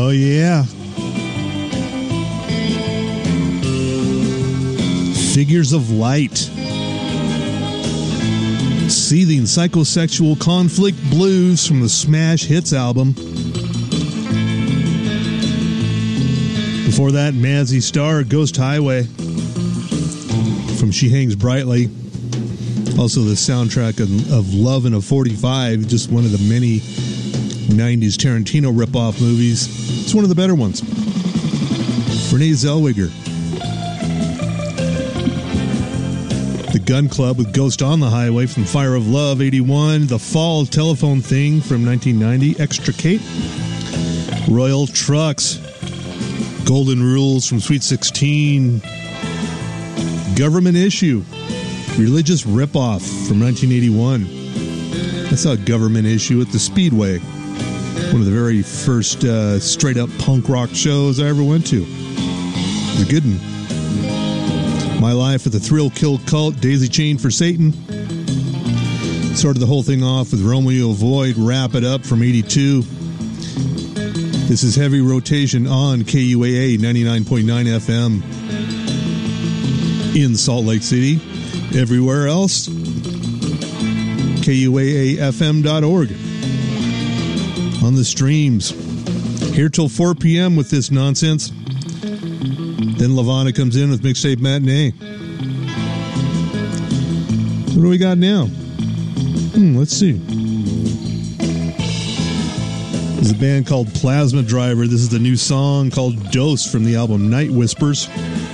Oh, yeah. Figures of Light. Seething Psychosexual Conflict Blues from the Smash Hits album. Before that, Mazzy Star, Ghost Highway from She Hangs Brightly. Also the soundtrack of Love in a 45, just one of the many 90s Tarantino ripoff movies. It's one of the better ones. Renee Zellweger. The Gun Club with Ghost on the Highway from Fire of Love, 81. The Fall Telephone Thing from 1990, Extricate. Royal Trucks. Golden Rules from Sweet 16. Government Issue. Religious Ripoff from 1981. I saw a Government Issue at the Speedway. One of the very first straight-up punk rock shows I ever went to. It was a good one. My Life with the Thrill Kill Cult, Daisy Chain for Satan. Started the whole thing off with Romeo Void, Wrap It Up from 82. This is Heavy Rotation on KUAA 99.9 FM in Salt Lake City. Everywhere else, KUAAFM.org. On the streams. Here till 4 p.m. with this nonsense. Then Lavana comes in with Mixtape Matinee. What do we got now? Let's see. There's a band called Plasma Driver. This is the new song called Dose from the album Night Whispers.